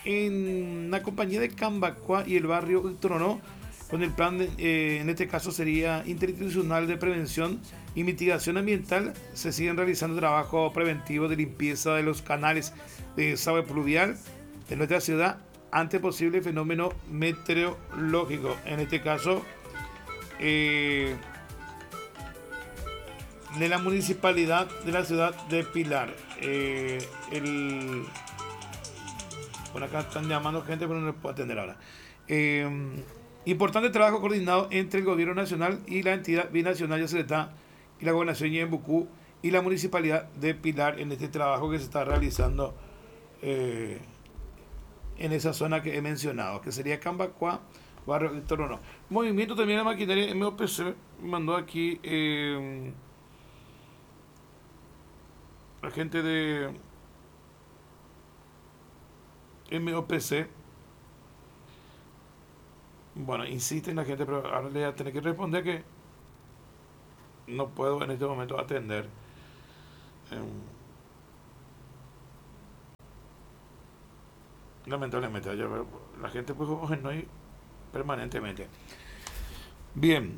en la compañía de Cambacua y el barrio Tronó, con el plan, en este caso sería interinstitucional de prevención y mitigación ambiental. Se siguen realizando trabajos preventivos de limpieza de los canales de desagüe pluvial de nuestra ciudad ante posible fenómeno meteorológico. En este caso, eh, de la municipalidad de la ciudad de Pilar. Bueno, acá están llamando gente, pero no les puedo atender ahora. Eh, Importante trabajo coordinado entre el gobierno nacional y la entidad binacional Yacyretá y la gobernación Ñembucú y la municipalidad de Pilar en este trabajo que se está realizando eh, en esa zona que he mencionado, que sería Cambacua, barrio Víctor no. Movimiento también de maquinaria MOPC mandó aquí la gente de MOPC. Bueno, insiste en la gente, pero ahora le voy a tener que responder que no puedo en este momento atender. Lamentablemente, la gente pues no hay permanentemente. Bien,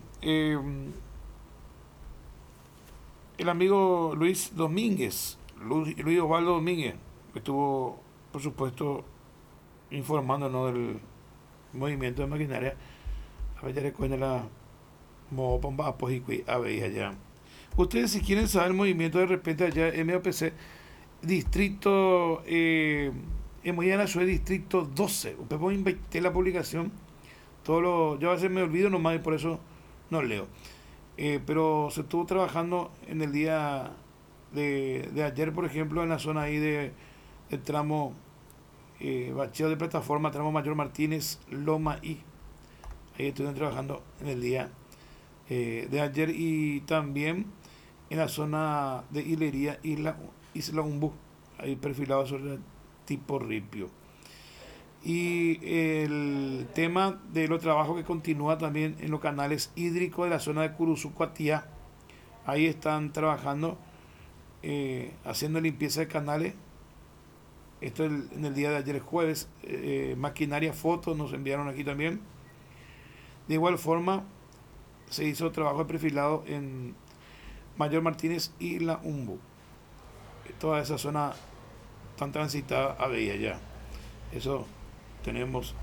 el amigo Luis Domínguez, Luis Osvaldo Domínguez, que estuvo, por supuesto, informándonos del movimiento de maquinaria. A ver, ya recuerden la Pomba Apojiqui, a ver, allá. Ustedes, si quieren saber el movimiento de repente allá, MOPC, distrito, en Moyana Sue, distrito 12. Usted puede invertir la publicación. Yo a veces me olvido nomás y por eso no leo. Pero se estuvo trabajando en el día de ayer, por ejemplo, en la zona ahí del tramo bacheo de plataforma, tramo Mayor Martínez, Loma I. Ahí estuvieron trabajando en el día de ayer y también en la zona de Hilería, Isla Umbu, ahí perfilado sobre el tipo ripio. Y el tema de los trabajos que continúa también en los canales hídricos de la zona de Curuzucuatía, ahí están trabajando, haciendo limpieza de canales. Esto en el día de ayer jueves. Maquinaria fotos nos enviaron aquí también. De igual forma se hizo trabajo de perfilado en Mayor Martínez y la Umbu. Toda esa zona tan transitada a Veía ya. Eso tenemos.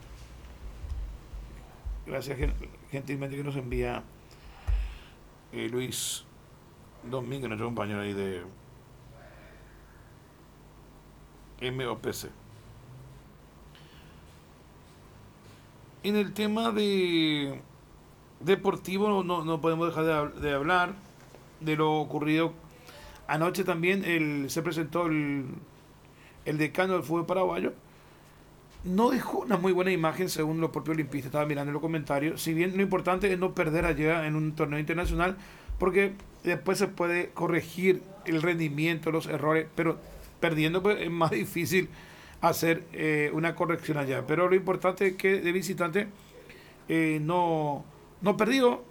Gracias gentilmente que nos envía Luis Domínguez, nuestro compañero ahí de MOPC. En el tema de deportivo no podemos dejar de hablar de lo ocurrido anoche también. Se presentó el decano del fútbol paraguayo. No dejó una muy buena imagen según los propios olimpistas. Estaba mirando en los comentarios. Si bien lo importante es no perder allá en un torneo internacional, porque después se puede corregir el rendimiento, los errores, pero perdiendo pues es más difícil hacer una corrección allá. Pero lo importante es que de visitante no perdió,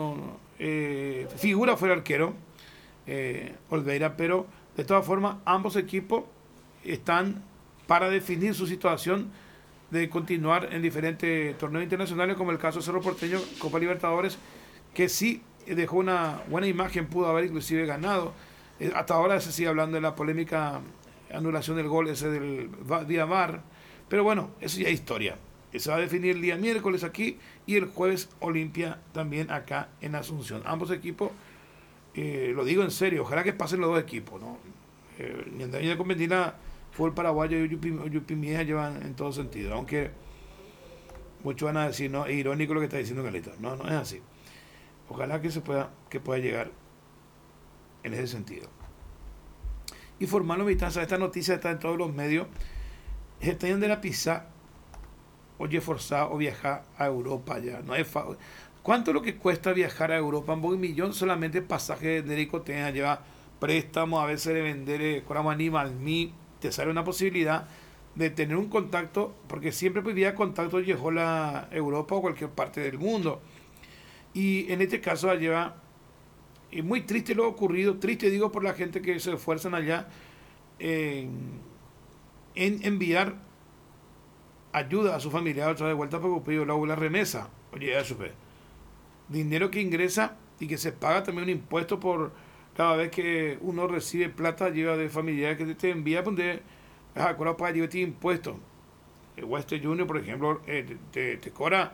figura fue el arquero Olveira, pero de todas formas ambos equipos están para definir su situación de continuar en diferentes torneos internacionales, como el caso de Cerro Porteño, Copa Libertadores, que sí dejó una buena imagen, pudo haber inclusive ganado. Hasta ahora se sigue hablando de la polémica anulación del gol ese del día VAR, pero bueno, eso ya es historia. Se va a definir el día miércoles aquí y el jueves Olimpia también acá en Asunción. Ambos equipos, lo digo en serio, ojalá que pasen los dos equipos, ¿no? Mientras con Medina, fútbol paraguayo y Yupimieja llevan en todo sentido, aunque muchos van a decir, no, es irónico lo que está diciendo Carlito. No, no es así. Ojalá que pueda llegar en ese sentido. Y formarlo, Vitanza, esta noticia está en todos los medios. Estarían de la pizza, oye, forzado o viajar a Europa ya. No es ¿Cuánto es lo que cuesta viajar a Europa? Un millón solamente pasaje de Ericotea, lleva préstamos, a veces de vender Coramo Animal Me, te sale una posibilidad de tener un contacto, porque siempre vía contacto llegó la Europa o cualquier parte del mundo. Y en este caso lleva, y muy triste lo ocurrido, triste digo por la gente que se esfuerzan allá en enviar ayuda a su familiar otra de vuelta porque pidió la remesa. Oye, eso es dinero que ingresa y que se paga también un impuesto por cada vez que uno recibe plata lleva de familiares que te envía, donde acuerdo para llevar este impuesto. El Western Junior, por ejemplo, te cobra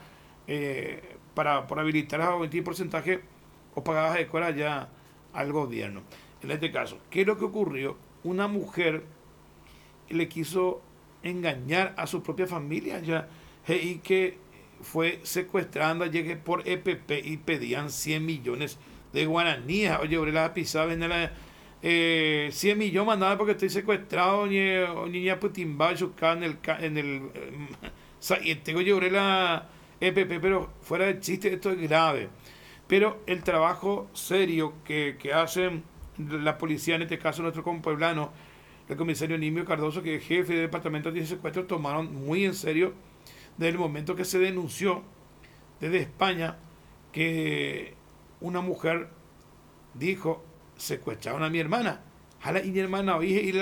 por habilitar a 20% o pagabas de cobra ya al gobierno. En este caso, ¿qué es lo que ocurrió? Una mujer le quiso engañar a su propia familia ya y que fue secuestrando, llegué por EPP y pedían 100 millones de guaraníes. Oye, la pisaba en la 100 millones mandaba porque estoy secuestrado, niña Putimba, en el tengo llevaré la EPP, pero fuera de chiste, esto es grave. Pero el trabajo serio que hacen la policía, en este caso nuestro compueblano, el comisario Nimio Cardoso, que es jefe del departamento de secuestro, tomaron muy en serio desde el momento que se denunció desde España que una mujer dijo: secuestraron a mi hermana. Y mi hermana,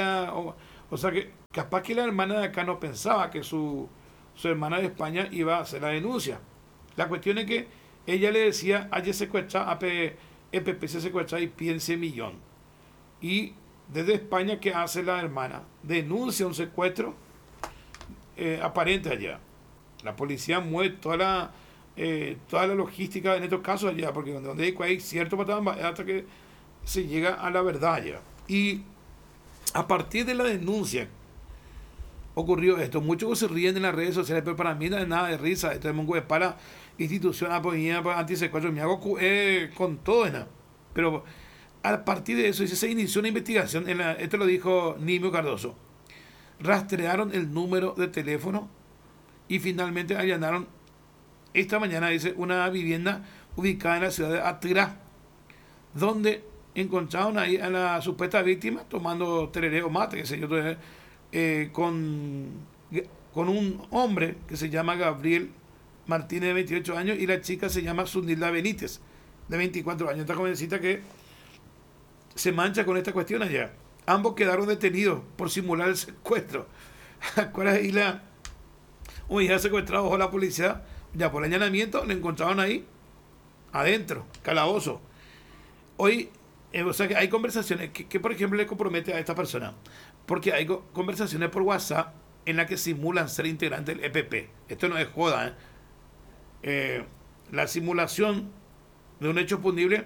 o sea que capaz que la hermana de acá no pensaba que su hermana de España iba a hacer la denuncia. La cuestión es que ella le decía: ayer secuestrado, EPP se secuestra y piden 100 millones. Y desde España, ¿qué hace la hermana? Denuncia un secuestro aparente allá. La policía mueve toda la logística en estos casos allá, porque donde hay cierto patrón hasta que se llega a la verdad allá. Y a partir de la denuncia ocurrió esto. Muchos se ríen en las redes sociales, pero para mí no es nada de risa. Esto es un para la institución antisecuestro. Me hago con todo, ¿no? Pero a partir de eso se inició una investigación. Esto lo dijo Nimio Cardoso. Rastrearon el número de teléfono y finalmente allanaron esta mañana, dice, una vivienda ubicada en la ciudad de Atirá, donde encontraron ahí a la supuesta víctima tomando tereré o mate, qué sé yo, con un hombre que se llama Gabriel Martínez, de 28 años, y la chica se llama Zunilda Benítez, de 24 años. Esta jovencita que se mancha con esta cuestión allá. Ambos quedaron detenidos por simular el secuestro. ¿Cuál es la unidad secuestrada bajo la policía? Ya por el allanamiento le encontraron ahí adentro, calabozo. Hoy, o sea que hay conversaciones que por ejemplo le compromete a esta persona, porque hay conversaciones por WhatsApp en las que simulan ser integrantes del EPP. Esto no es joda, la simulación de un hecho punible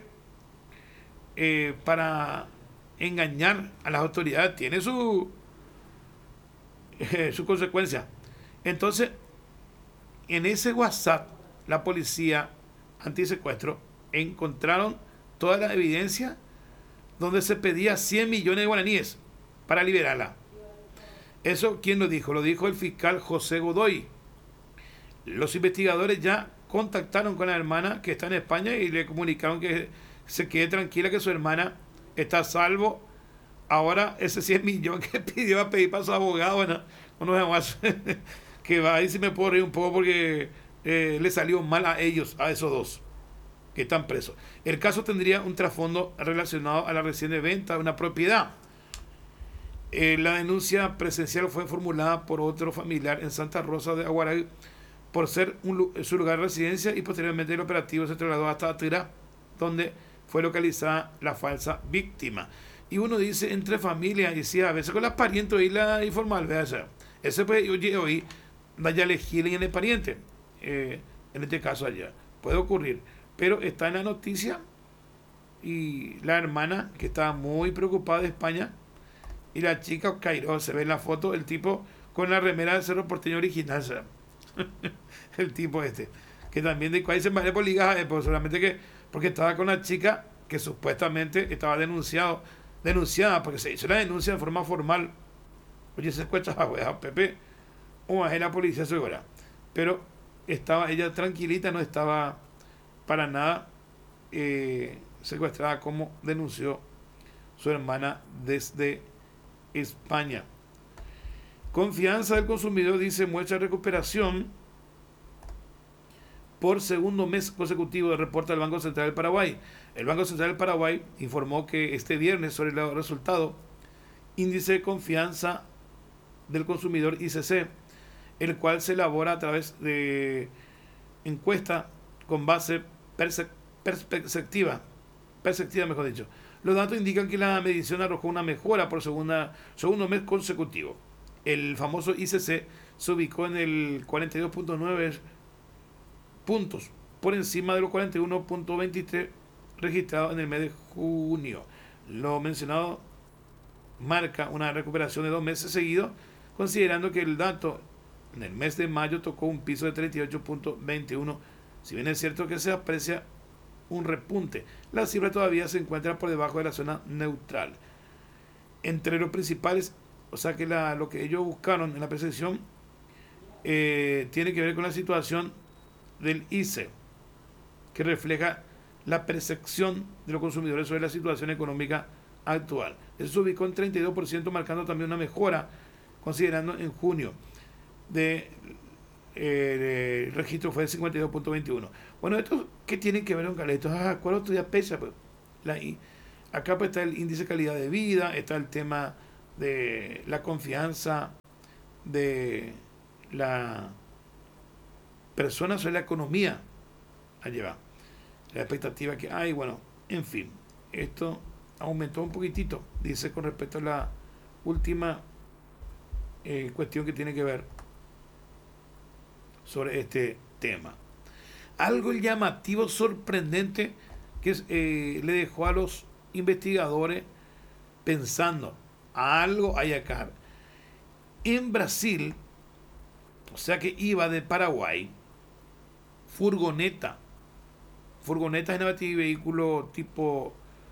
para engañar a las autoridades tiene su consecuencia. Entonces, en ese WhatsApp, la policía antisecuestro encontraron toda la evidencia donde se pedía 100 millones de guaraníes para liberarla. ¿Eso quién lo dijo? Lo dijo el fiscal José Godoy. Los investigadores ya contactaron con la hermana que está en España y le comunicaron que se quede tranquila, que su hermana está a salvo. Ahora ese 100 millones que pidió a pedir para su abogado, bueno, no vamos que va ahí, si me puedo reír un poco porque le salió mal a ellos, a esos dos que están presos. El caso tendría un trasfondo relacionado a la reciente venta de una propiedad. La denuncia presencial fue formulada por otro familiar en Santa Rosa de Aguaray por ser su lugar de residencia, y posteriormente el operativo se trasladó hasta Atirá, donde fue localizada la falsa víctima. Y uno dice entre familia, y sí, a veces con las parientes y la informal, vea, ese pues hoy vaya a elegir en el pariente, en este caso allá, puede ocurrir, pero está en la noticia. Y la hermana, que estaba muy preocupada de España, y la chica Cairo, se ve en la foto el tipo con la remera del Cerro Porteño original, el tipo que también de cuál se me por ligas, pues solamente que porque estaba con la chica que supuestamente estaba denunciada, porque se hizo la denuncia de forma formal. Oye, se secuestra Pepe, o a la policía segura, pero estaba ella tranquilita, no estaba para nada secuestrada, como denunció su hermana desde España. Confianza del consumidor, dice, muestra recuperación por segundo mes consecutivo, de reporte del Banco Central del Paraguay. El Banco Central del Paraguay informó que este viernes, sobre el resultado índice de confianza del consumidor, ICC, el cual se elabora a través de encuesta con base perspectiva, mejor dicho. Los datos indican que la medición arrojó una mejora por segundo mes consecutivo. El famoso ICC se ubicó en el 42.9 puntos, por encima de los 41.23 registrados en el mes de junio. Lo mencionado marca una recuperación de 2 meses seguidos, considerando que el dato en el mes de mayo tocó un piso de 38.21. Si bien es cierto que se aprecia un repunte, la cifra todavía se encuentra por debajo de la zona neutral. Entre los principales, o sea que lo que ellos buscaron en la percepción tiene que ver con la situación del ICE, que refleja la percepción de los consumidores sobre la situación económica actual. Eso se ubicó en 32%, marcando también una mejora, considerando en junio el registro fue de 52.21. Bueno, ¿esto qué tiene que ver con Caleto? ¿Cuál otro día pesa? Pues, acá pues está el índice de calidad de vida, está el tema de la confianza de la persona sobre la economía allá, la expectativa que hay, bueno, en fin, esto aumentó un poquitito, dice, con respecto a la última cuestión que tiene que ver sobre este tema. Algo llamativo, sorprendente, que le dejó a los investigadores pensando, algo hay acá. En Brasil, o sea que iba de Paraguay, furgoneta es un vehículo tipo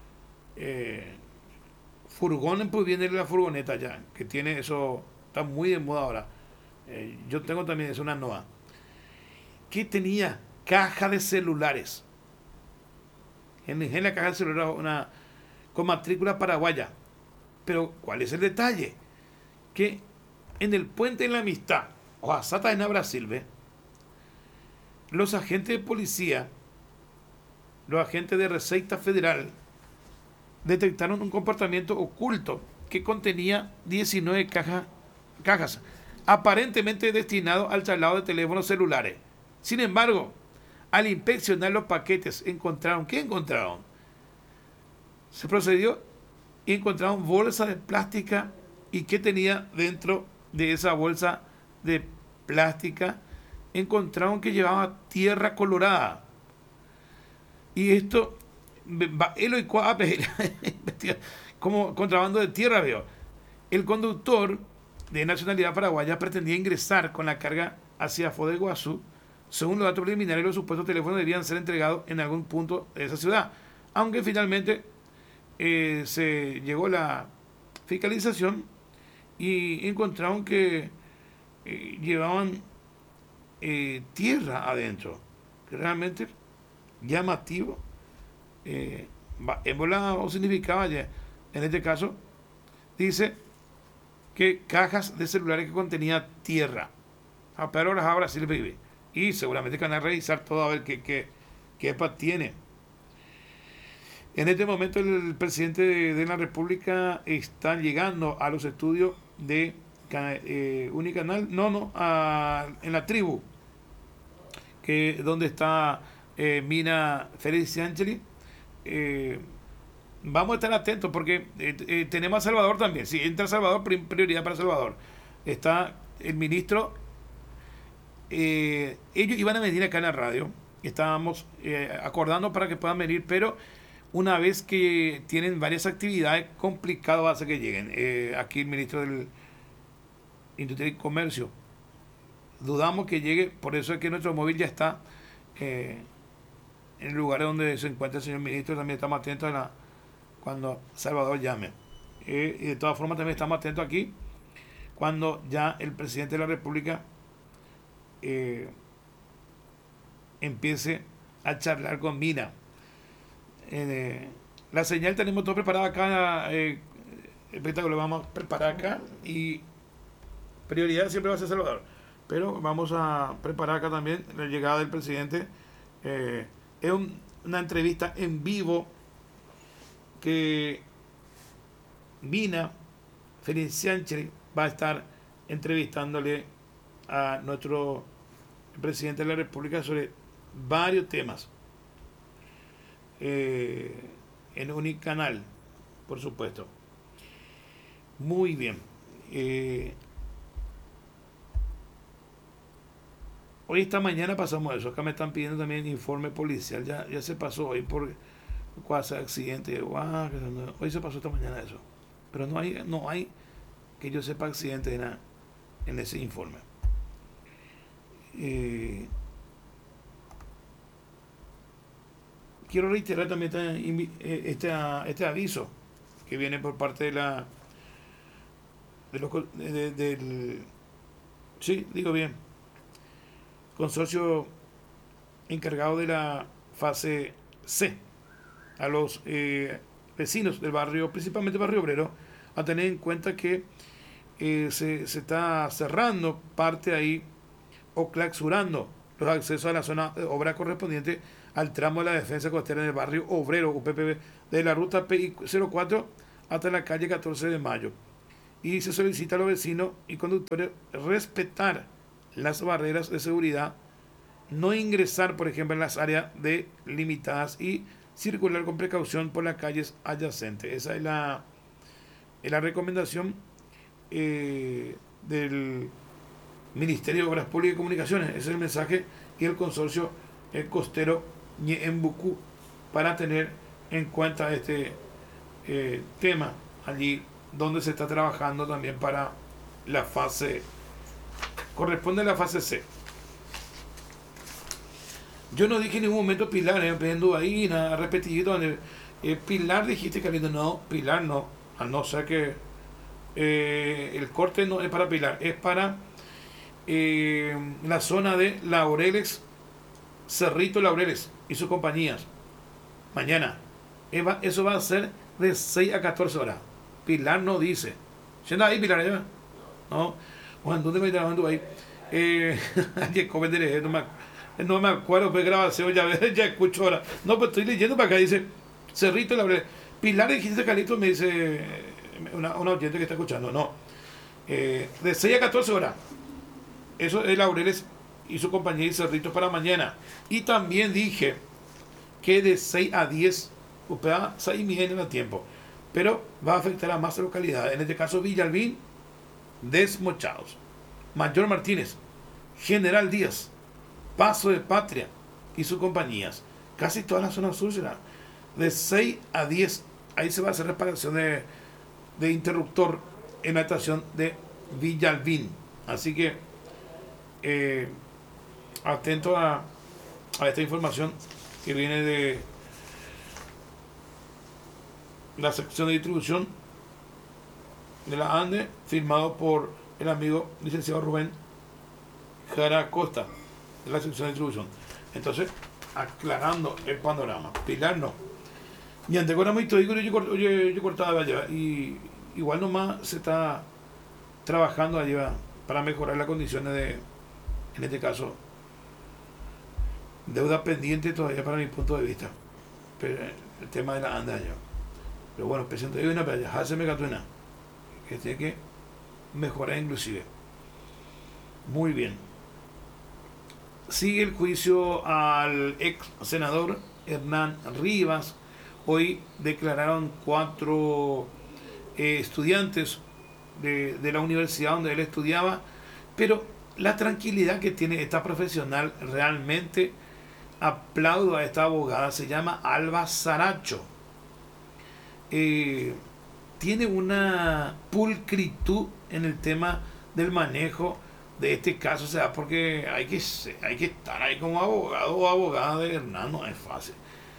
furgón, pues viene la furgoneta ya, que tiene eso, está muy de moda ahora. Yo tengo también, es una Noa, que tenía caja de celulares. En la caja de celulares con matrícula paraguaya. Pero, ¿cuál es el detalle? Que en el puente de la Amistad, o a Sata en Brasil, ¿ve? Los agentes de policía, los agentes de Receita Federal, detectaron un comportamiento oculto que contenía 19 cajas, aparentemente destinado al traslado de teléfonos celulares. Sin embargo, al inspeccionar los paquetes, ¿qué encontraron? Se procedió y encontraron bolsa de plástica. ¿Y qué tenía dentro de esa bolsa de plástica? Encontraron que llevaba tierra colorada. Y esto, como contrabando de tierra, veo. El conductor de nacionalidad paraguaya pretendía ingresar con la carga hacia Foz del Iguazú. Según los datos preliminares, los supuestos teléfonos debían ser entregados en algún punto de esa ciudad. Aunque finalmente se llegó la fiscalización y encontraron que llevaban tierra adentro. Que realmente llamativo. Ébola o significaba ya, en este caso, dice que cajas de celulares que contenía tierra. Pero ahora sí le vive. Y seguramente que van a revisar todo a ver qué EPA tiene. En este momento el presidente de la República está llegando a los estudios de Unicanal, en la tribu, donde está Mina Félix Angeli. Vamos a estar atentos porque tenemos a Salvador también. Si entra Salvador, prioridad para Salvador. Está el ministro. Ellos iban a venir acá en la radio. Estábamos acordando para que puedan venir, pero una vez que tienen varias actividades, complicado va a ser que lleguen. Aquí el ministro del Industria y Comercio. Dudamos que llegue, por eso es que nuestro móvil ya está en el lugar donde se encuentra el señor ministro. También estamos atentos cuando Salvador llame. Y de todas formas también estamos atentos aquí cuando ya el presidente de la República empiece a charlar con Mina. La señal tenemos todo preparado acá, espectáculo vamos a preparar acá y prioridad siempre va a ser Salvador, pero vamos a preparar acá también la llegada del presidente. Es una entrevista en vivo que Mina Félix Sánchez va a estar entrevistándole a nuestro presidente de la República sobre varios temas. En Unicanal, por supuesto. Muy bien. Hoy esta mañana pasamos eso. Acá me están pidiendo también informe policial. Ya se pasó hoy por cuasi accidente. Hoy se pasó esta mañana eso. Pero no hay que yo sepa accidente en ese informe. Quiero reiterar también este aviso que viene por parte del sí, digo bien, consorcio encargado de la fase C, a los vecinos del barrio, principalmente Barrio Obrero, a tener en cuenta que se está cerrando parte ahí o clausurando los accesos a la zona de obra correspondiente al tramo de la defensa costera en el barrio Obrero, UPPB, de la ruta PI 04 hasta la calle 14 de Mayo. Y se solicita a los vecinos y conductores respetar las barreras de seguridad, no ingresar, por ejemplo, en las áreas limitadas y circular con precaución por las calles adyacentes. Esa es la recomendación del Ministerio de Obras Públicas y Comunicaciones. Ese es el mensaje y el consorcio costero Ñeembucú para tener en cuenta este tema allí donde se está trabajando también para la fase, corresponde a la fase C. Yo no dije en ningún momento Pilar, viendo ahí, nada repetido. Pilar dijiste, Carlito, no, Pilar no, a no ser que el corte no es para Pilar, es para la zona de Laureles, Cerrito Laureles y sus compañías. Mañana. Eso va a ser de 6 a 14 horas. Pilar no dice. ¿Se anda ahí, Pilar? ¿Ya? No. Juan, ¿dónde me trabajando ahí? No me acuerdo, pues grabación, ya escucho ahora. No, pues estoy leyendo para acá, dice Cerrito Laureles. Pilar, dijiste, Carlito, me dice una oyente que está escuchando. No. De 6 a 14 horas. Eso es Laureles y su compañía y Cerrito para mañana. Y también dije que de 6 a 10, UPA 6 en el tiempo, pero va a afectar a más localidades. En este caso, Villalbín, Desmochados, Mayor Martínez, General Díaz, Paso de Patria y sus compañías. Casi toda la zona sur será. De 6 a 10, ahí se va a hacer reparación de interruptor en la estación de Villalbín. Así que atento a esta información que viene de la sección de distribución de la ANDE, firmado por el amigo licenciado Rubén Jara Costa, de la sección de distribución. Entonces, aclarando el panorama. Pilar no. Y antes ahora muy todo, yo cortaba allá, y igual nomás se está trabajando allá para mejorar las condiciones en este caso, deuda pendiente todavía para mi punto de vista. Pero el tema de la ANDE allá. Pero bueno, presento hay una playa, háceme Catuena, que tiene que mejorar inclusive. Muy bien. Sigue el juicio al ex senador Hernán Rivas. Hoy declararon 4 estudiantes de la universidad donde él estudiaba, pero la tranquilidad que tiene esta profesional, realmente aplaudo a esta abogada, se llama Alba Saracho. Tiene una pulcritud en el tema del manejo de este caso, o sea, porque hay que estar ahí como abogado o abogada de Hernán, no es fácil.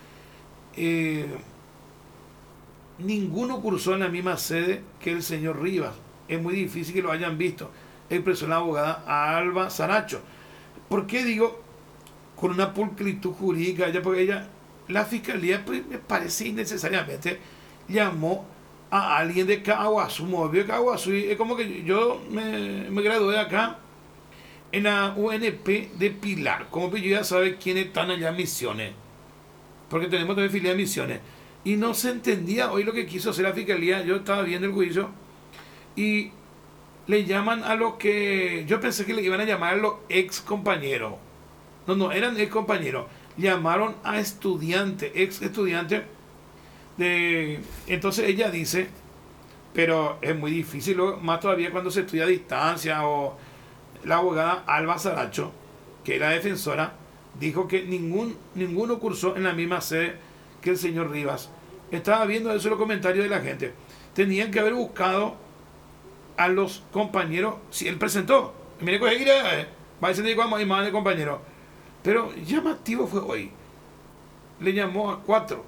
Ninguno cursó en la misma sede que el señor Rivas. Es muy difícil que lo hayan visto, expresó la abogada Alba Saracho. ¿Por qué digo con una pulcritud jurídica? Porque ella, la fiscalía, pues, me parece innecesariamente llamó a alguien de Caguazú, movió Caguazú. Es como que yo me gradué acá en la UNP de Pilar, como que yo ya sabe quiénes están allá en Misiones, porque tenemos también filial de Misiones, y no se entendía hoy lo que quiso hacer la fiscalía. Yo estaba viendo el juicio y le llaman a lo que yo pensé que le iban a llamar a los ex compañeros. No, eran ex compañeros. Llamaron a estudiante, ex estudiante de... Entonces ella dice, pero es muy difícil, más todavía cuando se estudia a distancia. O la abogada Alba Saracho, que era defensora, dijo que ninguno cursó en la misma sede que el señor Rivas. Estaba viendo eso los comentarios de la gente. Tenían que haber buscado a los compañeros. Si él presentó, mire, va a decir como imagen de compañero. Pero llamativo fue hoy. Le llamó a 4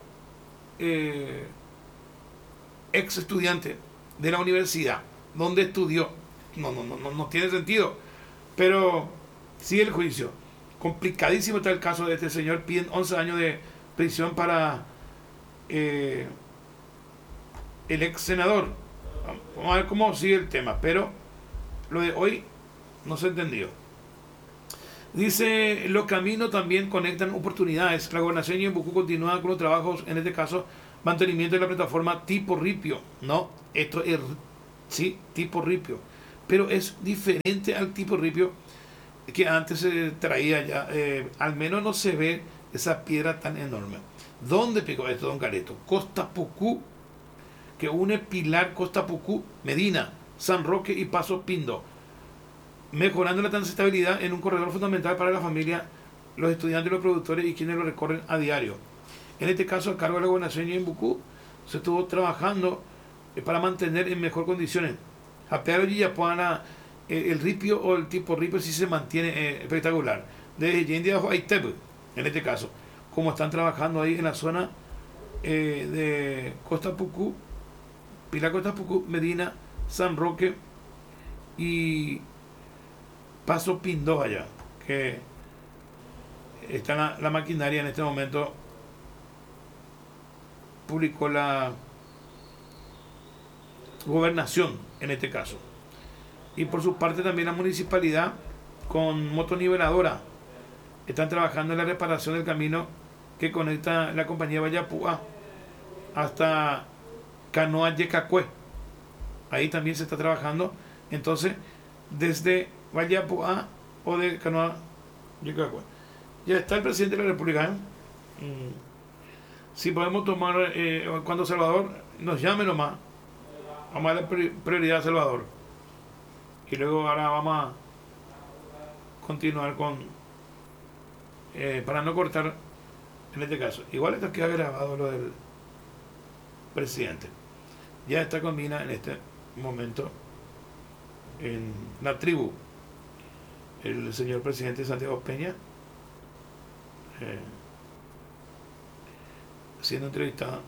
ex estudiantes de la universidad donde estudió. No tiene sentido. Pero sigue el juicio. Complicadísimo está el caso de este señor. Piden 11 años de prisión para el ex senador. Vamos a ver cómo sigue el tema. Pero lo de hoy no se entendió. Dice, los caminos también conectan oportunidades. La gobernación de Ñembucú continúa con los trabajos, en este caso, mantenimiento de la plataforma tipo ripio. No, esto es, sí, tipo ripio. Pero es diferente al tipo ripio que antes se traía ya. Al menos no se ve esa piedra tan enorme. ¿Dónde pegó esto, don Careto? Costa Pucú, que une Pilar, Costa Pucú, Medina, San Roque y Paso Pindo, mejorando la transitabilidad en un corredor fundamental para la familia, los estudiantes, los productores y quienes lo recorren a diario. En este caso, a cargo de la gobernación de Ñembucú, se estuvo trabajando para mantener en mejor condiciones. A Pedro Gillapuana, el ripio o el tipo ripio sí se mantiene espectacular. Desde Yendia a Haitep, en este caso, como están trabajando ahí en la zona de Costa Pucú, Pilar, Costa Pucú, Medina, San Roque y Paso Pindó allá, que está la maquinaria en este momento. Publicó la gobernación en este caso. Y por su parte también la municipalidad con motoniveladora están trabajando en la reparación del camino que conecta la compañía Vallapúa hasta Canoa Yecacue. Ahí también se está trabajando. Entonces, desde Vallapúa o de Canoa Yecacue. Ya está el presidente de la República. Si podemos tomar, cuando Salvador nos llame nomás, vamos a darle prioridad a Salvador. Y luego ahora vamos a continuar con, para no cortar en este caso. Igual esto queda grabado lo del presidente. Ya está con Mina en este momento en la tribu. El señor presidente Santiago Peña siendo entrevistado.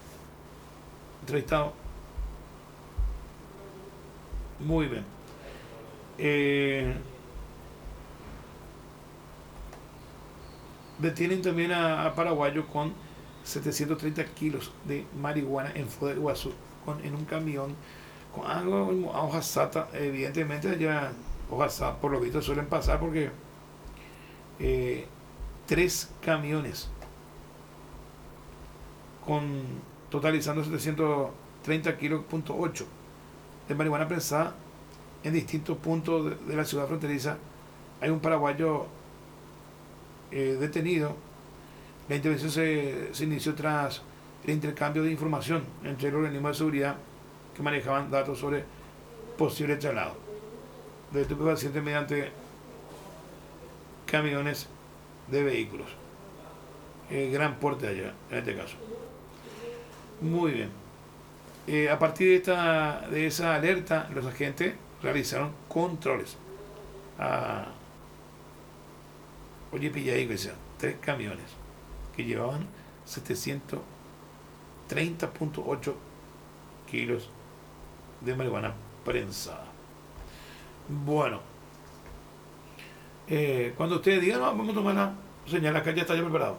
Muy bien. Detienen también a paraguayos con 730 kilos de marihuana en Foz del Iguazú, en un camión con algo a hojas SATA. Evidentemente ya hojas SATA por lo visto suelen pasar porque 3 camiones con totalizando 730 kilos, .8 de marihuana prensada en distintos puntos de la ciudad fronteriza. Hay un paraguayo detenido. La intervención se inició tras el intercambio de información entre los organismos de seguridad que manejaban datos sobre posible traslado de estupefacientes mediante camiones de vehículos. Gran porte allá, en este caso. Muy bien. A partir de esa alerta, los agentes realizaron controles Oye, pilla ahí, 3 camiones que llevaban 730.8 kilos de marihuana prensada. Bueno, cuando ustedes digan, no, vamos a tomar la señal, acá ya está ya preparado.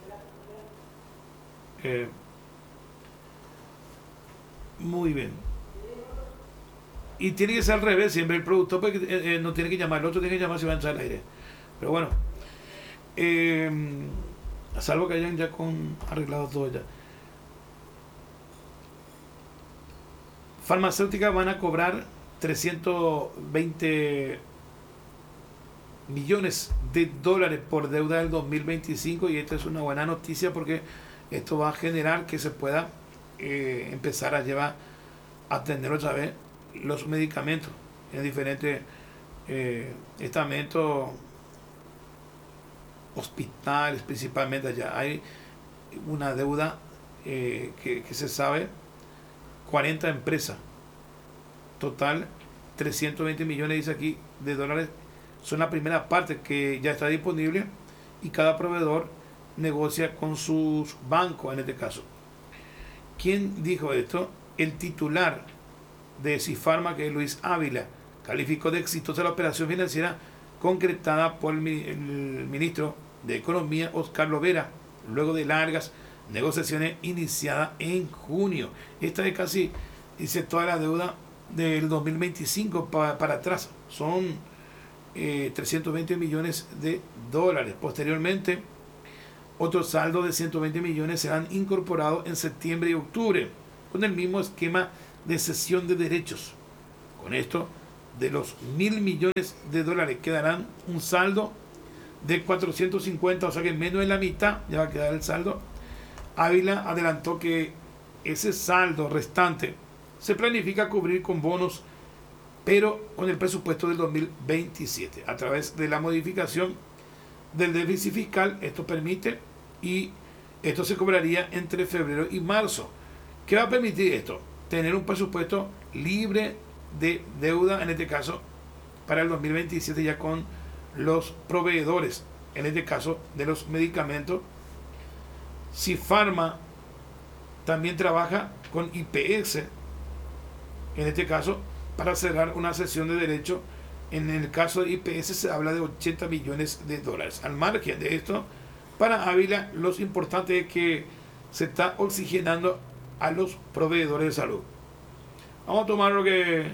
Muy bien. Y tiene que ser al revés, siempre el productor porque, no tiene que llamar, el otro tiene que llamar si va a entrar al aire. Pero bueno, salvo que hayan ya arreglado todo ya. Farmacéuticas van a cobrar 320 millones de dólares por deuda del 2025, y esta es una buena noticia porque esto va a generar que se pueda empezar a llevar a tener otra vez los medicamentos en diferentes estamentos hospitales, principalmente allá. Hay una deuda que se sabe, 40 empresas, total 320 millones, dice aquí, de dólares, son la primera parte que ya está disponible, y cada proveedor negocia con sus bancos en este caso. ¿Quién dijo esto? El titular de Cifarma, que es Luis Ávila, calificó de exitosa la operación financiera concretada por el ministro de Economía, Oscar Lovera, luego de largas negociaciones iniciadas en junio. Esta es casi, dice, toda la deuda del 2025 para atrás. Son 320 millones de dólares. Posteriormente, otro saldo de 120 millones serán incorporados en septiembre y octubre, con el mismo esquema de cesión de derechos. Con esto, de los 1.000 millones de dólares quedarán un saldo de 450, o sea que menos de la mitad ya va a quedar el saldo. Ávila adelantó que ese saldo restante se planifica cubrir con bonos, pero con el presupuesto del 2027. A través de la modificación del déficit fiscal, esto permite, y esto se cobraría entre febrero y marzo. ¿Qué va a permitir esto? Tener un presupuesto libre de deuda, en este caso, para el 2027, ya con los proveedores, en este caso, de los medicamentos. Cifarma también trabaja con IPS, en este caso, para cerrar una cesión de derecho. En el caso de IPS se habla de 80 millones de dólares. Al margen de esto, para Ávila, lo importante es que se está oxigenando a los proveedores de salud. Vamos a tomar lo que...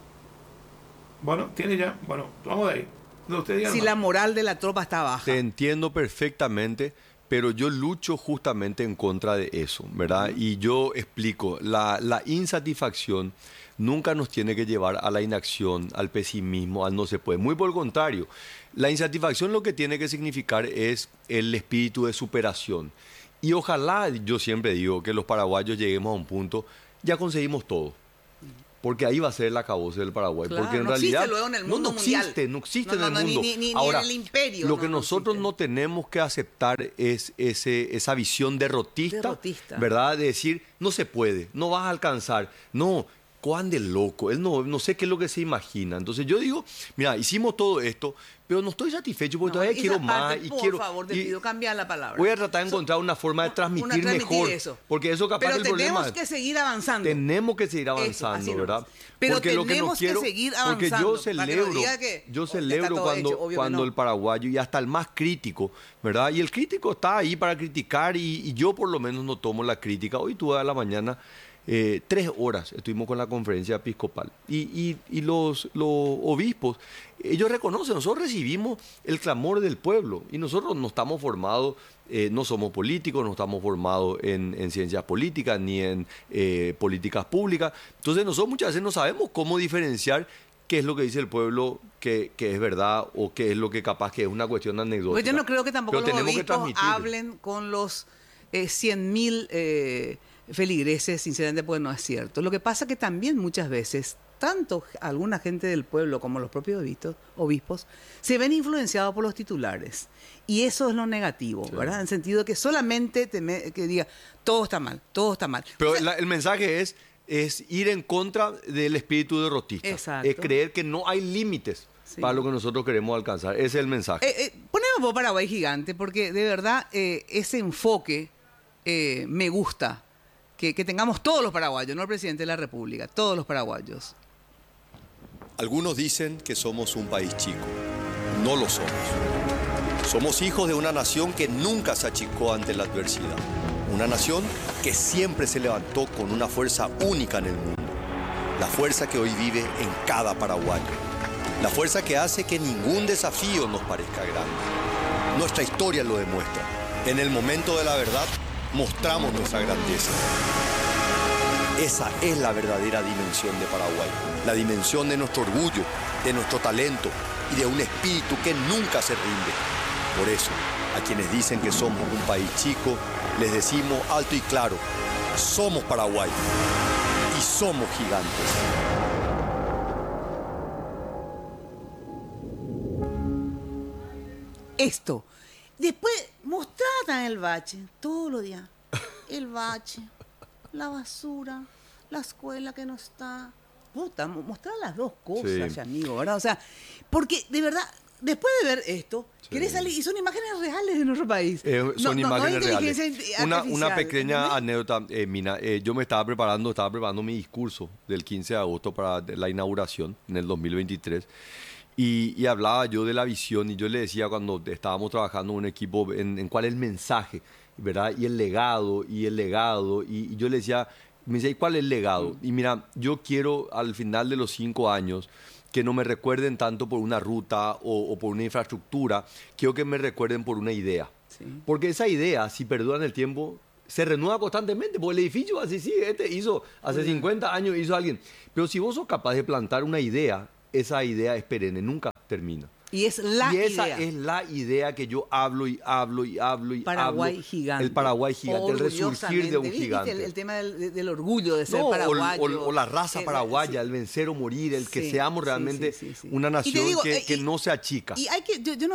Bueno, tiene ya. Bueno, vamos de ahí. No, si la moral de la tropa está baja. Te entiendo perfectamente, pero yo lucho justamente en contra de eso, ¿verdad? Y yo explico, la insatisfacción nunca nos tiene que llevar a la inacción, al pesimismo, al no se puede. Muy por el contrario, la insatisfacción lo que tiene que significar es el espíritu de superación. Y ojalá, yo siempre digo, que los paraguayos lleguemos a un punto, ya conseguimos todo. Porque ahí va a ser el acabose del Paraguay. Claro, porque en no realidad existe luego en el mundo mundial. No existe en el mundo. Ni Ahora, en el imperio. lo que nosotros no tenemos que aceptar es esa visión derrotista, ¿verdad? De decir, no se puede, no vas a alcanzar. No, cuán de loco. Él no sé qué es lo que se imagina. Entonces yo digo, mira, hicimos todo esto, pero no estoy satisfecho porque todavía quiero más. Por favor, te pido cambiar la palabra. Voy a tratar de encontrar una forma de transmitir mejor. Eso. Porque eso capaz pero que el problema tenemos que seguir avanzando. Tenemos que seguir avanzando, eso, ¿verdad? Pero porque tenemos que seguir avanzando. Porque yo celebro cuando el paraguayo, y hasta el más crítico, ¿verdad? Y el crítico está ahí para criticar, y yo por lo menos no tomo la crítica. Hoy tuve a la mañana 3 horas estuvimos con la conferencia episcopal, y los obispos, ellos reconocen, nosotros recibimos el clamor del pueblo, y nosotros no estamos formados, no somos políticos, no estamos formados en ciencias políticas ni en políticas públicas. Entonces nosotros muchas veces no sabemos cómo diferenciar qué es lo que dice el pueblo que es verdad, o qué es lo que capaz que es una cuestión anecdótica. Pues yo no creo que tampoco los obispos hablen con los 100.000 feligreses, sinceramente, porque no es cierto. Lo que pasa es que también muchas veces, tanto alguna gente del pueblo como los propios obispos se ven influenciados por los titulares. Y eso es lo negativo, sí, ¿verdad? En el sentido de que solamente que diga, todo está mal, todo está mal. Pero el mensaje es ir en contra del espíritu derrotista. Exacto. Es creer que no hay límites, sí, para lo que nosotros queremos alcanzar. Ese es el mensaje. Ponemos un poco Paraguay gigante, porque de verdad ese enfoque me gusta. Que tengamos todos los paraguayos, no el presidente de la República, todos los paraguayos. Algunos dicen que somos un país chico. No lo somos. Somos hijos de una nación que nunca se achicó ante la adversidad. Una nación que siempre se levantó con una fuerza única en el mundo. La fuerza que hoy vive en cada paraguayo. La fuerza que hace que ningún desafío nos parezca grande. Nuestra historia lo demuestra. En el momento de la verdad, mostramos nuestra grandeza. Esa es la verdadera dimensión de Paraguay, la dimensión de nuestro orgullo, de nuestro talento y de un espíritu que nunca se rinde. Por eso, a quienes dicen que somos un país chico, les decimos alto y claro, somos Paraguay y somos gigantes. Esto. Después, mostrada el bache, todos los días. El bache, la basura, la escuela que no está. Puta, mostrar las dos cosas, sí, amigo, ¿verdad? O sea, porque de verdad, después de ver esto, sí, querés salir, y son imágenes reales de nuestro país. Son imágenes reales. Una pequeña anécdota, Mina. Yo estaba preparando mi discurso del 15 de agosto para la inauguración en el 2023. Y hablaba yo de la visión, y yo le decía cuando estábamos trabajando en un equipo en cuál es el mensaje, ¿verdad? Y el legado, y yo le decía, me decía, ¿y cuál es el legado? Y mira, yo quiero al final de los 5 años que no me recuerden tanto por una ruta o por una infraestructura, quiero que me recuerden por una idea. Sí. Porque esa idea, si perduran el tiempo, se renueva constantemente, porque el edificio así, sí, hizo, hace 50 años hizo alguien. Pero si vos sos capaz de plantar una idea, esa idea es perenne, nunca termina. Y es la idea. Y esa es la idea que yo hablo. Paraguay gigante. El Paraguay gigante, el resurgir de un gigante. El tema del orgullo de ser paraguayo. O la raza paraguaya, el vencer o morir, el que seamos realmente una nación que no se achica. Y hay que, yo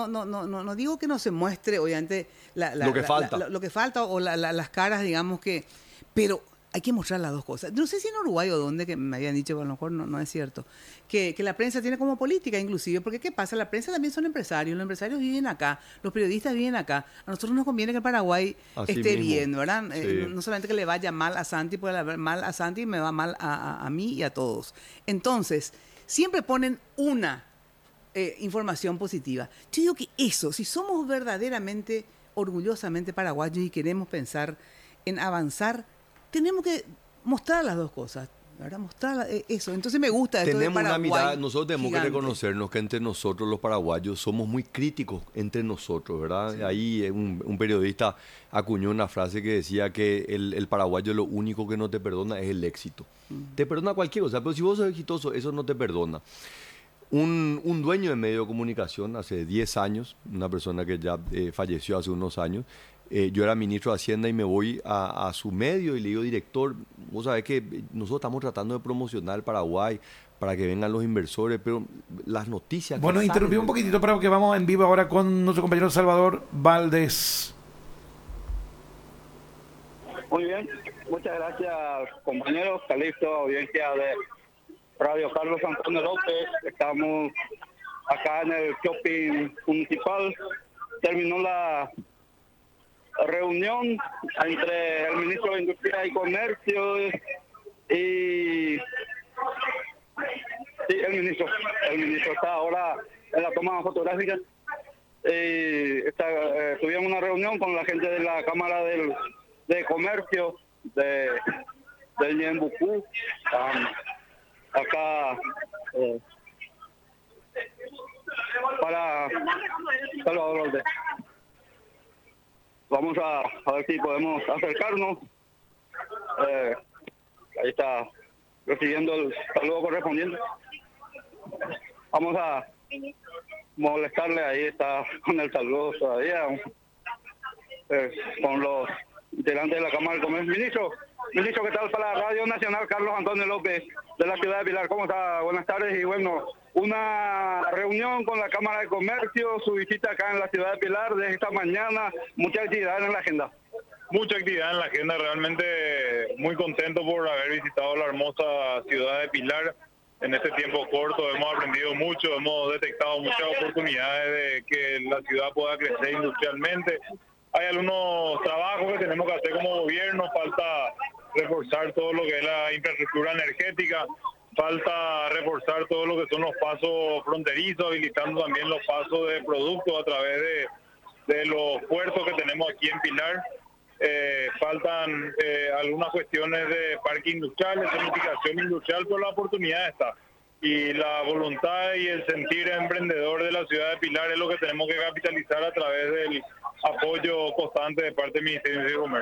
no digo que no se muestre, obviamente, lo que falta. Lo que falta o las caras, digamos que... Pero hay que mostrar las dos cosas. No sé si en Uruguay o donde, que me habían dicho, a lo mejor no es cierto, que la prensa tiene como política inclusive, porque ¿qué pasa? La prensa también son empresarios, los empresarios viven acá, los periodistas viven acá. A nosotros nos conviene que el Paraguay esté bien, ¿verdad? Sí. No solamente que le vaya mal a Santi, porque mal a Santi me va mal a mí y a todos. Entonces, siempre ponen una información positiva. Yo digo que eso, si somos verdaderamente, orgullosamente paraguayos y queremos pensar en avanzar, tenemos que mostrar las dos cosas, ¿verdad? Mostrar eso. Entonces me gusta esto de Paraguay. Tenemos una mirada, nosotros tenemos que reconocernos que entre nosotros los paraguayos somos muy críticos entre nosotros, ¿verdad? Sí. Ahí un periodista acuñó una frase que decía que el paraguayo lo único que no te perdona es el éxito. Te perdona cualquier cosa, pero si vos sos exitoso, eso no te perdona. Un dueño de medio de comunicación hace 10 años, una persona que ya falleció hace unos años, yo era ministro de Hacienda y me voy a su medio y le digo, director, vos sabés que nosotros estamos tratando de promocionar el Paraguay para que vengan los inversores, pero las noticias... Bueno, interrumpí un poquitito para que vamos en vivo ahora con nuestro compañero Salvador Valdés. Muy bien, muchas gracias compañeros, Calixto, audiencia de Radio Carlos Antonio López. Estamos acá en el shopping municipal. Terminó la reunión entre el ministro de Industria y Comercio y sí, el ministro está ahora en la toma fotográfica. Tuvieron una reunión con la gente de la Cámara de Comercio del Ñembucú, acá para Salvador Valdés. Vamos a ver si podemos acercarnos. Ahí está recibiendo el saludo correspondiente. Vamos a molestarle, ahí está con el saludo todavía, con los integrantes de la Cámara de Comercio. Ministro, ¿qué tal? Para la Radio Nacional, Carlos Antonio López, de la ciudad de Pilar. ¿Cómo está? Buenas tardes. Y bueno, una reunión con la Cámara de Comercio, su visita acá en la ciudad de Pilar desde esta mañana, mucha actividad en la agenda. Mucha actividad en la agenda, realmente muy contento por haber visitado la hermosa ciudad de Pilar. En este tiempo corto hemos aprendido mucho, hemos detectado muchas oportunidades de que la ciudad pueda crecer industrialmente. Hay algunos trabajos que tenemos que hacer como gobierno, falta reforzar todo lo que es la infraestructura energética, falta reforzar todo lo que son los pasos fronterizos, habilitando también los pasos de productos a través de los puertos que tenemos aquí en Pilar. Faltan algunas cuestiones de parque industrial, de zonificación industrial, pero la oportunidad está. Y la voluntad y el sentir emprendedor de la ciudad de Pilar es lo que tenemos que capitalizar a través del apoyo constante de parte del Ministerio de Comercio.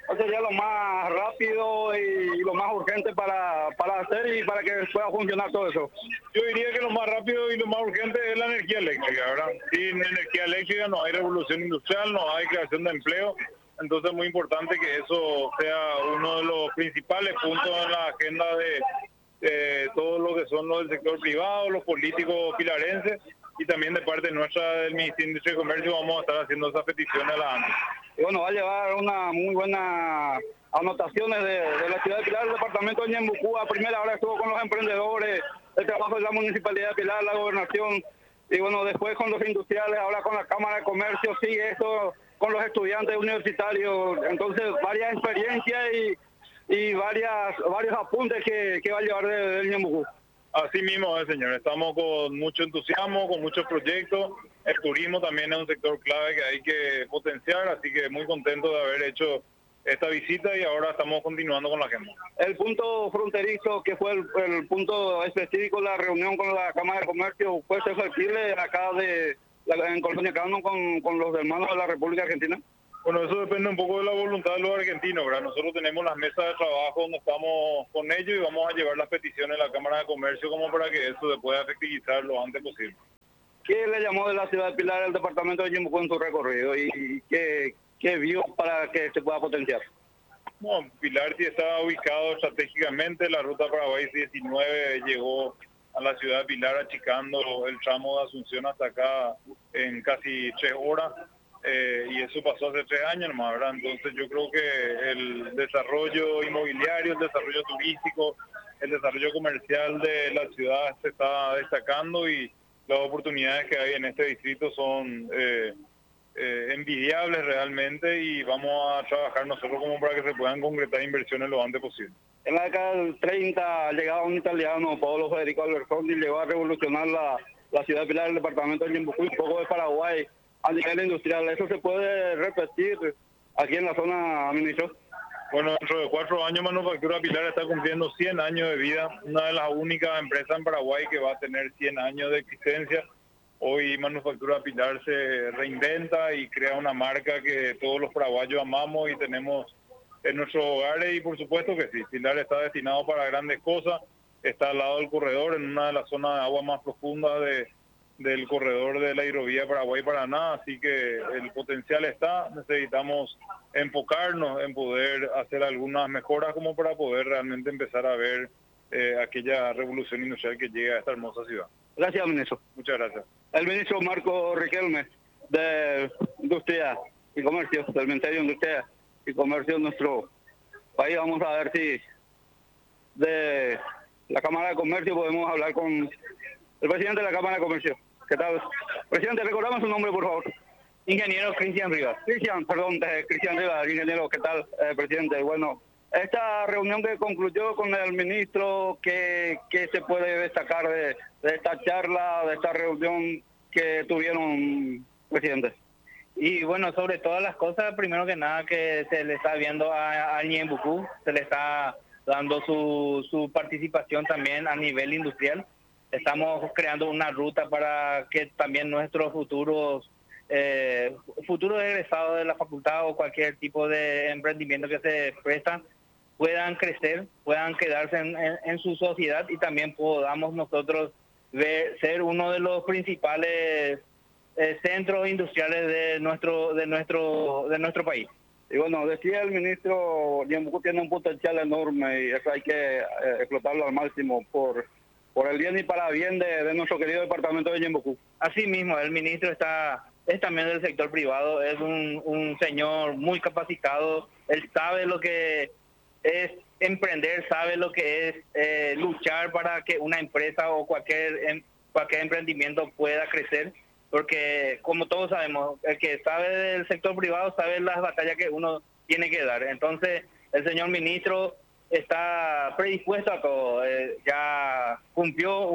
sería lo más rápido y lo más urgente para hacer y para que pueda funcionar todo eso. Yo diría que lo más rápido y lo más urgente es la energía eléctrica, ¿verdad? Sin energía eléctrica no hay revolución industrial, no hay creación de empleo. Entonces es muy importante que eso sea uno de los principales puntos en la agenda de todo lo que son los del sector privado, los políticos pilarenses, y también de parte nuestra del Ministerio de Industria y Comercio vamos a estar haciendo esas peticiones a la ANDI. Y bueno, va a llevar una muy buena anotaciones de la ciudad de Pilar, el departamento de Ñembucú. A primera hora estuvo con los emprendedores, el trabajo de la Municipalidad de Pilar, la Gobernación, y bueno, después con los industriales, ahora con la Cámara de Comercio, sigue esto con los estudiantes universitarios. Entonces, varias experiencias y varios apuntes que va a llevar del Ñembucú. Así mismo es, señor. Estamos con mucho entusiasmo, con muchos proyectos. El turismo también es un sector clave que hay que potenciar, así que muy contento de haber hecho esta visita y ahora estamos continuando con la agenda. El punto fronterizo, que fue el punto específico de la reunión con la Cámara de Comercio, ¿puede ser factible acá en Colonia Cano con los hermanos de la República Argentina? Bueno, eso depende un poco de la voluntad de los argentinos, ¿verdad? Nosotros tenemos las mesas de trabajo donde estamos con ellos y vamos a llevar las peticiones a la Cámara de Comercio como para que eso se pueda efectivizar lo antes posible. ¿Qué le llamó de la ciudad de Pilar al departamento de Ñembucú en su recorrido y qué vio para que se pueda potenciar? Bueno, Pilar sí está ubicado estratégicamente. La ruta Paraguay 19 llegó a la ciudad de Pilar achicando el tramo de Asunción hasta acá en casi 3 horas. Y eso pasó hace 3 años nomás, ¿verdad? Entonces yo creo que el desarrollo inmobiliario, el desarrollo turístico, el desarrollo comercial de la ciudad se está destacando y las oportunidades que hay en este distrito son envidiables realmente y vamos a trabajar nosotros como para que se puedan concretar inversiones lo antes posible. En la década del 30 llegaba un italiano, Paolo Federico Albertondi, y llegó a revolucionar la ciudad de Pilar, el departamento de Ñembucú y un poco de Paraguay a nivel industrial. ¿Eso se puede repetir aquí en la zona, ministro? Bueno, dentro de 4 años Manufactura Pilar está cumpliendo 100 años de vida, una de las únicas empresas en Paraguay que va a tener 100 años de existencia. Hoy Manufactura Pilar se reinventa y crea una marca que todos los paraguayos amamos y tenemos en nuestros hogares y por supuesto que sí, Pilar está destinado para grandes cosas, está al lado del corredor, en una de las zonas de agua más profundas del corredor de la hidrovía Paraguay-Paraná, así que el potencial está, necesitamos enfocarnos en poder hacer algunas mejoras como para poder realmente empezar a ver aquella revolución industrial que llega a esta hermosa ciudad. Gracias, ministro. Muchas gracias. El ministro Marco Riquelme, de Industria y Comercio, del Ministerio de Industria y Comercio de nuestro país. Vamos a ver si de la Cámara de Comercio podemos hablar con el presidente de la Cámara de Comercio. ¿Qué tal? Presidente, recordame su nombre, por favor. Ingeniero Cristian Rivas. Cristian Rivas, ingeniero, ¿qué tal, presidente? Bueno, esta reunión que concluyó con el ministro, ¿qué se puede destacar de esta charla, de esta reunión que tuvieron, presidente? Y bueno, sobre todas las cosas, primero que nada que se le está viendo a Ñembucú, se le está dando su participación también a nivel industrial. Estamos creando una ruta para que también nuestros futuros egresados de la facultad o cualquier tipo de emprendimiento que se presta puedan crecer, puedan quedarse en su sociedad y también podamos nosotros ser uno de los principales centros industriales de nuestro país. Y bueno, decía el ministro, Ñembucú tiene un potencial enorme y eso hay que explotarlo al máximo por el bien y para bien de nuestro querido departamento de Ñembucú. Así mismo, el ministro es también del sector privado, es un señor muy capacitado, él sabe lo que es emprender, sabe lo que es luchar para que una empresa o cualquier emprendimiento pueda crecer, porque como todos sabemos, el que sabe del sector privado sabe las batallas que uno tiene que dar. Entonces, el señor ministro está predispuesto a todo, ya cumplió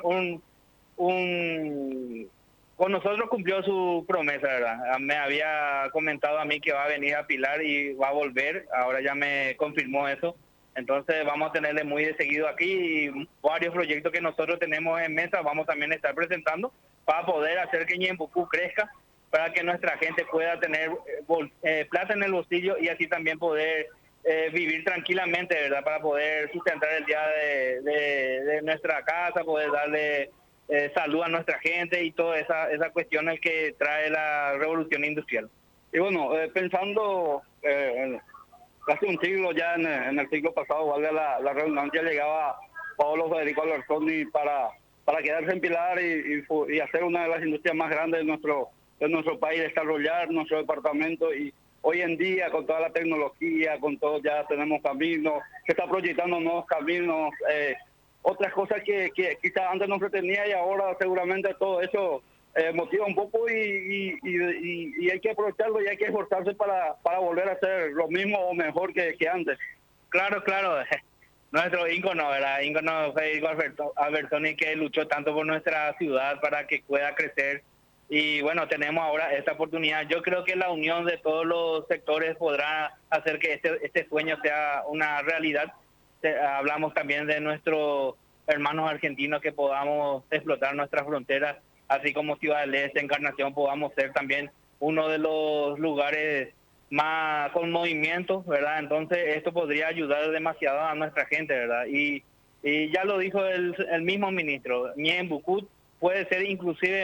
con nosotros cumplió su promesa, ¿verdad? Me había comentado a mí que va a venir a Pilar y va a volver, ahora ya me confirmó eso. Entonces vamos a tenerle muy de seguido aquí y varios proyectos que nosotros tenemos en mesa vamos también a estar presentando para poder hacer que Ñembucú crezca para que nuestra gente pueda tener plata en el bolsillo y así también poder vivir tranquilamente, ¿verdad? Para poder sustentar el día de nuestra casa, poder darle salud a nuestra gente y toda esa cuestión es que trae la revolución industrial. Y bueno, pensando casi un siglo ya en el siglo pasado, valga la redundancia, llegaba Pablo Federico Albertoni para quedarse en Pilar y hacer una de las industrias más grandes de nuestro país, desarrollar nuestro departamento. Y hoy en día, con toda la tecnología, con todo, ya tenemos caminos, se está proyectando nuevos caminos, otras cosas que quizás antes no se tenía y ahora seguramente todo eso motiva un poco y hay que aprovecharlo y hay que esforzarse para volver a hacer lo mismo o mejor que antes. Claro. Nuestro ícono, ¿verdad? Ícono Federico Albertoni, que luchó tanto por nuestra ciudad para que pueda crecer. Y bueno, tenemos ahora esta oportunidad. Yo creo que la unión de todos los sectores podrá hacer que este sueño sea una realidad. Hablamos también de nuestros hermanos argentinos, que podamos explotar nuestras fronteras, así como Ciudad del Este, Encarnación, podamos ser también uno de los lugares más con movimientos, ¿verdad? Entonces esto podría ayudar demasiado a nuestra gente, ¿verdad? Y ya lo dijo el mismo ministro, Ñembucú puede ser inclusive